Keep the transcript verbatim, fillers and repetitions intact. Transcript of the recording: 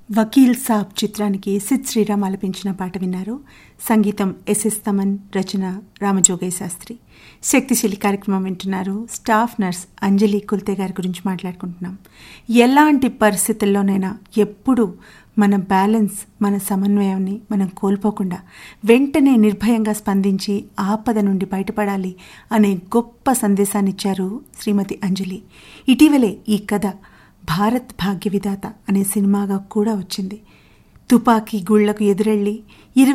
వకీల్ సాబ్ చిత్రానికి సిద్ శ్రీరామ్ ఆలపించిన పాట విన్నారు. సంగీతం ఎస్ఎస్ తమన్, రచన రామజోగయ్య శాస్త్రి. శక్తిశీలి కార్యక్రమం వింటున్నారు. స్టాఫ్ నర్స్ అంజలి కుల్తే గారి గురించి మాట్లాడుకుంటున్నాం. ఎలాంటి పరిస్థితుల్లోనైనా ఎప్పుడూ మన బ్యాలెన్స్, మన సమన్వయాన్ని మనం కోల్పోకుండా వెంటనే నిర్భయంగా స్పందించి ఆపద నుండి బయటపడాలి అనే గొప్ప సందేశాన్ని ఇచ్చారు శ్రీమతి అంజలి. ఇటీవలే ఈ కథ భారత్ భాగ్య విధాత అనే సినిమాగా కూడా వచ్చింది. తుపాకీ గుళ్లకు ఎదురెళ్లి